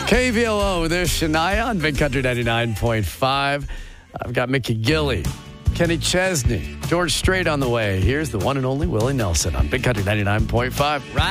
KVLO, there's Shania on Big Country 99.5. I've got Mickey Gilley, Kenny Chesney, George Strait on the way. Here's the one and only Willie Nelson on Big Country 99.5. Right.